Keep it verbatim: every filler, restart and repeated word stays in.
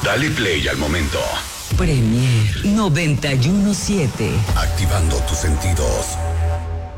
Dale play al momento. Premier noventa y uno siete. Activando tus sentidos.